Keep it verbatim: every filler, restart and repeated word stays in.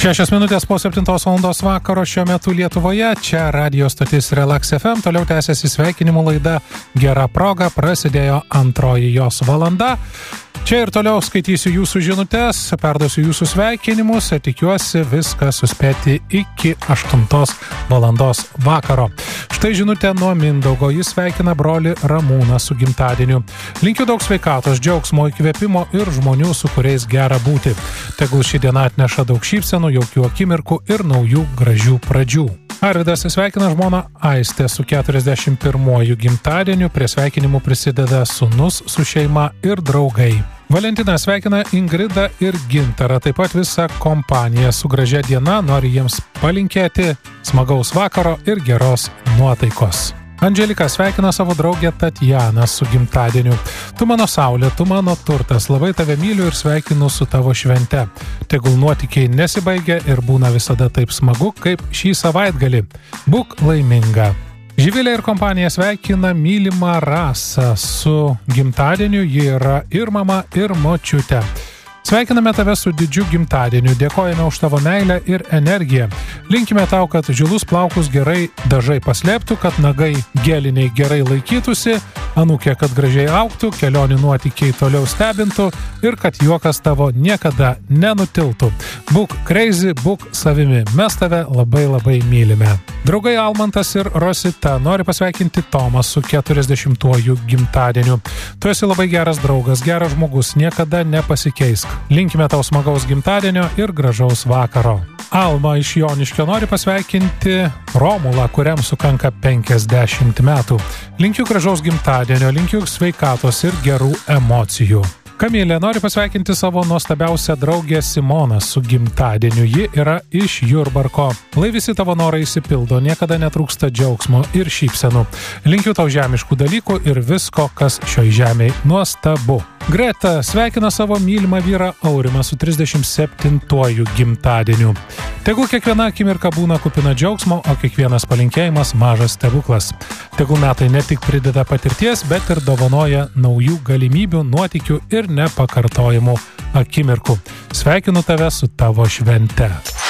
Šešios minutės po septintos valandos vakaro šiuo metu Lietuvoje. Čia radijo stotis Relax F M. Toliau tęsiasi sveikinimų laida Gera proga. Prasidėjo antroji jos valanda. Čia ir toliau skaitysiu jūsų žinutes, perduosiu jūsų sveikinimus ir tikiuosi viską suspėti iki aštuntos valandos vakaro. Štai žinutė nuo Mindaugo. Jis sveikina brolį Ramūną su gimtadieniu. Linkiu daug sveikatos, džiaugsmo, įkvėpimo ir žmonių, su kuriais gera būti. Tegul ši diena atneša daug šypsenų, jaukių akimirkų ir naujų gražių pradžių. Arvidas sveikina žmoną Aistę su keturiasdešimt pirmuoju gimtadieniu. Prie sveikinimų prisideda sūnus su šeima ir draugai. Valentina sveikina Ingridą ir Gintarą, taip pat visą kompaniją su gražia diena, nori jiems palinkėti smagaus vakaro ir geros nuotaikos. Andželika sveikina savo draugę Tatjaną su gimtadieniu. Tu mano saulė, tu mano turtas, labai tave myliu ir sveikinu su tavo švente. Tegul nuotykiai nesibaigia ir būna visada taip smagu, kaip šį savaitgalį. Būk laiminga. Živilė ir kompanija sveikina mylimą Rasą su gimtadieniu, ji yra ir mama, ir močiutė. Sveikiname tave su didžiu gimtadieniu, dėkojame už tavo meilę ir energiją. Linkime tau, kad žilus plaukus gerai dažai paslėptų, kad nagai geliniai gerai laikytųsi, anūkė, kad gražiai augtų, kelionių nuotykiai toliau stebintų ir kad juokas tavo niekada nenutiltų. Būk crazy, būk savimi, mes tave labai labai mylime. Draugai Almantas ir Rosita nori pasveikinti Tomą su keturiasdešimtuoju gimtadieniu. Tu esi labai geras draugas, geras žmogus, niekada nepasikeisk. Linkime tau smagaus gimtadienio ir gražaus vakaro. Alma iš Joniškio nori pasveikinti Romulą, kuriam sukanka penkiasdešimt metų. Linkiu gražaus gimtadienio, linkiu sveikatos ir gerų emocijų. Kamilė nori pasveikinti savo nuostabiausią draugę Simoną su gimtadieniu. Ji yra iš Jurbarko. Lai visi tavo norai išsipildo, niekada netrūksta džiaugsmo ir šypsenų. Linkiu tau žemiškų dalykų ir visko, kas šioj žemėj nuostabu. Greta sveikina savo mylimą vyrą Aurimą su trisdešimt septintuoju gimtadieniu. Tegul kiekviena akimirka būna kupina džiaugsmo, o kiekvienas palinkėjimas mažas stebuklas. Tegul metai ne tik prideda patirties, bet ir dovanoja naujų galimybių, nuotykių ir nepakartojimų akimirkų. Sveikinu tave su tavo švente.